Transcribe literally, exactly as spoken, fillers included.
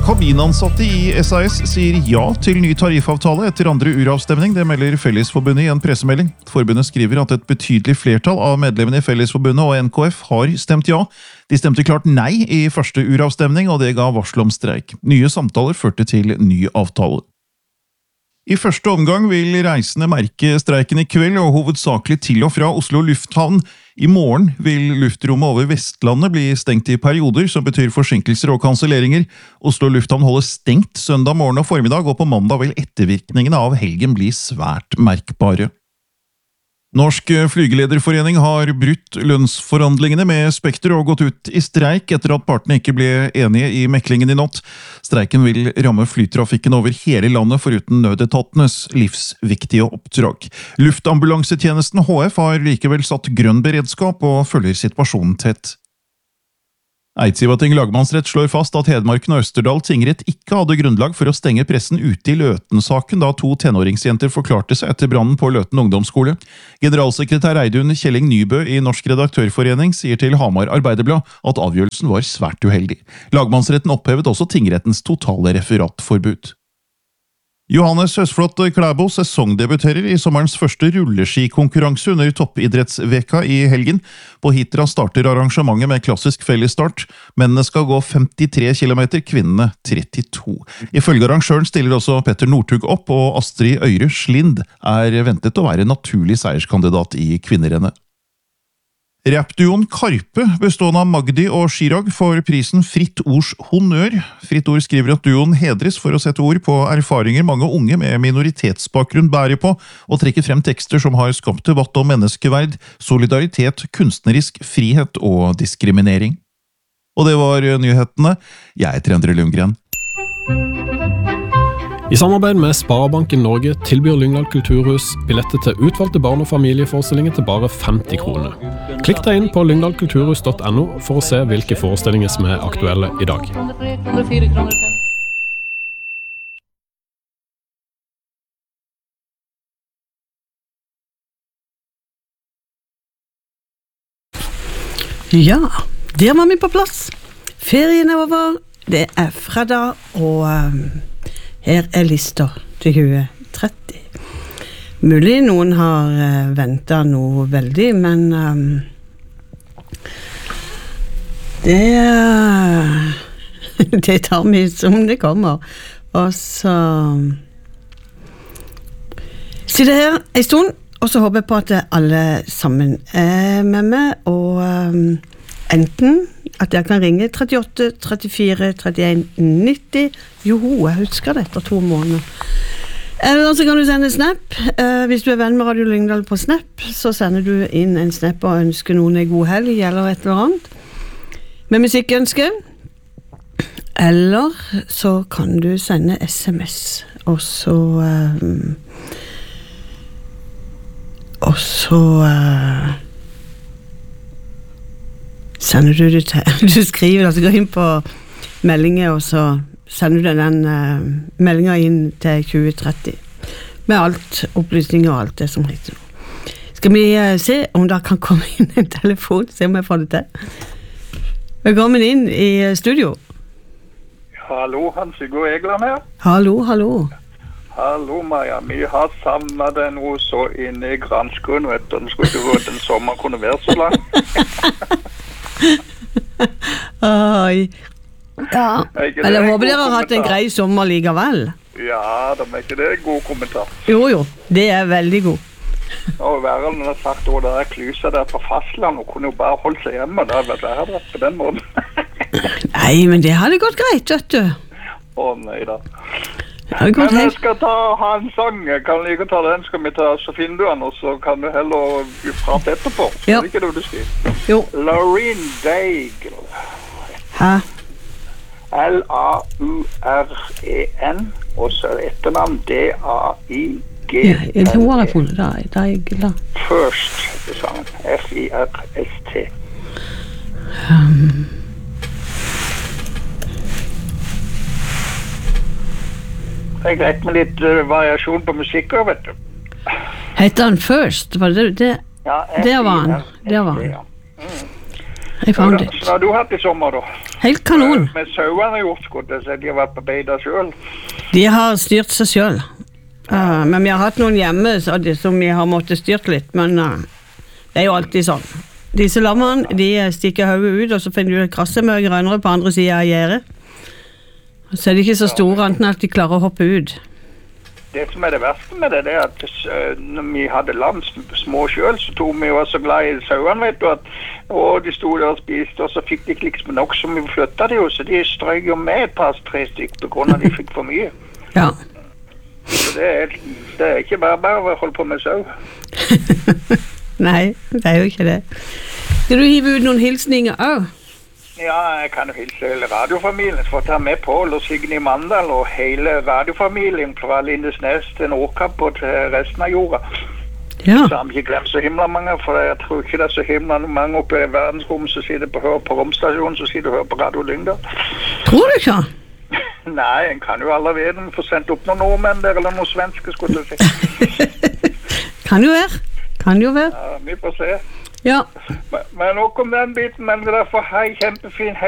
Kabinansatte i S A S sier ja til ny tariffavtale etter andre uravstemning. Det melder Fellesforbundet i en pressemelding. Forbundet skriver at et betydelig flertall av medlemmene i Fellesforbundet og N K F har stemt ja. De stemte klart nei i første uravstemning, og det ga varsel om streik. Nye samtaler førte til ny avtale. I første omgang vil reisende merke streiken i kveld, og hovedsakelig til og fra Oslo lufthavn. I morgen vil luftrommet over Vestlandet bli stengt i perioder, som betyr forsinkelser og kanselleringer. Oslo lufthavn holder stengt søndag morgen og formiddag, og på mandag vil ettervirkningene av helgen bli svært merkbare. Norsk flygelederforening har brutt lønnsforhandlingene med Spekter og gått ut i streik etter at partene ikke ble enige i meklingen i natt. Streiken vil ramme flytrafikken over hele landet foruten nødetatenes livsviktige oppdrag. Luftambulansetjenesten H F har likevel satt grønn beredskap og følger situasjonen tett. Eidsivating lagmannsrett slår fast at Hedmarken og Østerdal tingrett ikke hadde grunnlag for å stenge pressen ute i Løten-saken da to tenåringsjenter forklarte seg etter brannen på Løten ungdomsskole. Generalsekretær Eidun Kjelling Nybø i Norsk Redaktørforening sier til Hamar Arbeiderblad at avgjørelsen var svært uheldig. Lagmannsretten opphevet også tingrettens totale referatforbud. Johannes Høsflot Klæbo sesongdebuterer i sommerens første rulleskikonkurranse under toppidrettsveka i helgen. På Hitra starter arrangementet med klassisk fellesstart. Mennene skal gå femtitre kilometer, kvinnene trettito. Ifølge arrangøren stiller også Petter Northug opp, og Astrid Øyre Slind er ventet å være naturlig seierskandidat i kvinnerennet. Rappduoen Karpe, bestående av Magdi og Chirag, får prisen Fritt Ords Honnør. Fritt Ord skriver at duoen hedres for å sette ord på erfaringer mange unge med minoritetsbakgrunn bærer på, og trekker frem tekster som har skapt debatt om menneskeverd, solidaritet, kunstnerisk frihet og diskriminering. Og det var nyhetene. Jeg heter Endre Lundgren. I samarbeid med Sparebanken Norge tilbyr Lyngdal Kulturhus billetter til utvalgte barn- og familieforestillinger til bare femti kroner. Klikk deg inn på lyngdal kulturhus punktum no for å se hvilke forestillinger som er aktuelle i dag. Ja, der var vi på plass. Ferien er over, det er fredag, og um, her er lista til tjue tretti. Mulig noen har uh, ventet noe veldig, men um, det, uh, det tar vi som det kommer. Og så sitter her en stund, og så håper jeg på at alle sammen er med meg, og um, enten at jeg kan ringe trettiåtte, trettifire, trettien, nitti. Joho, jeg husker det etter to måneder. Eller så kan du sende snap. Eh, hvis du er venn med Radio Lyngdal på snap, så sender du inn en snap og ønsker noen en god helg, eller et eller annet. Med musikkønske. Eller så kan du sende sms. Og så... Um, og så... Uh, sender du det til, du skriver, altså går inn på meldinger, og så sender du den uh, meldingen inn til tjue tretti, med alt, opplysninger og alt det som heter. Skal vi uh, se om det kan komme inn en telefon, se om jeg får det til. Velkommen inn i studio. Hallo, Hans-Hugo Egeland her. Hallo, hallo. Hallo, Maja. Vi har savnet det noe så inne i granskoen, vet du. Den skulle ikke gå den sommer kunne være så lang. Oi. Ja, men jeg håper dere har hatt en grei sommer likevel. Ja, det er ikke det en god kommentar. Jo, jo, det er veldig god. Og Værelden har sagt at det er klysa der på fastland, og kunne jo bare holdt seg hjemme. Det har vært verre på den måten. Nei, men det hadde gått greit, vet du. Å, nei da. Men jeg skal ta, ha en sang. Kan jeg ikke ta den, skal vi ta, så finner du den, og så kan du heller prate etterpå. Ja. Det er ikke det du skriver. Jo. Lauren Daigle. Hæ? L A U R E N, og så etternavn D A I G L E. Ja, jeg tror jeg har funnet det, Daigle. First, det sangen. F I R S T. Um... Det er greit med litt uh, variasjon på musikker, vet du. Heter han First? Var det det? Ja, det var han. Det var han. Ja. Mm. I found it. Så hva har du hatt i sommer, da? Helt kanon. Med sauene gjort, skulle jeg si. De har vært på beida selv. De har styrt seg selv. Uh, men vi har hatt noen hjemme så det, som vi har måttet styrt litt, men uh, det er jo alltid sånn. Disse lammene, de stikker hodet ut, og så finner du et grasset mye grønnere på andre siden av gjerdet. Så er de ikke så store, enten at de klarer å hoppe ut. Det som er det verste med det, det er at uh, når vi hadde lam små selv, så tog vi jo så glad i sauene, vet du, at og de stod der og spiste, og så fikk de ikke liksom nok som vi flyttet de jo, så de strøk jo med et par tre stykker på grunn av at de fikk for mye. Ja. Så det er, det er ikke bare bare å holde på med sau. Nei, det er jo ikke det. Skal du hive ut noen hilsninger også? Ja, jeg kan jo hilse hele radiofamilien, for å ta med Paul og Signe i Mandal, og hele radiofamilien fra Lindesnes til Nordkapp og til resten av jorda. Ja. Så har vi ikke glemt så himla mange, for jeg tror ikke det er så himla mange oppe i verdensrommet som sitter på, på romstasjonen, som sitter og hører på Radio Lyngdal. Tror du ikke? Nei, en kan jo aldri vite om vi får sendt opp noen nordmenn der, eller noen svenske, skulle jeg si. Kan jo være. Kan jo være. Ja, vi får se. Ja. Men, men nok om den biten, men derfor hei, kjempefin hei.